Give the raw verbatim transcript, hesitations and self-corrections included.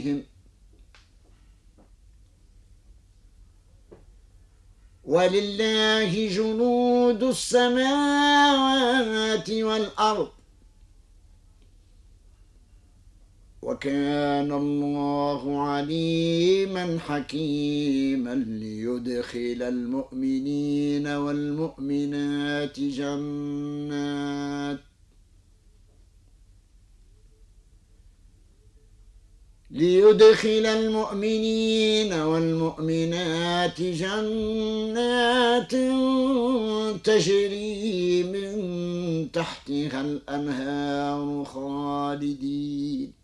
بهم. ولله جنود السماوات والأرض وكان الله عليما حكيما ليدخل المؤمنين والمؤمنات جنات ليدخل المؤمنين والمؤمنات جنات تجري من تحتها الأنهار خالدين